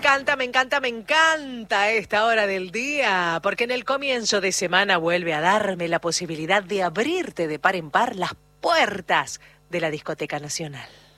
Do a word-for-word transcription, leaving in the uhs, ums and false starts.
encanta, me encanta, me encanta esta hora del día, porque en el comienzo de semana vuelve a darme la posibilidad de abrirte de par en par las puertas de la Discoteca Nacional.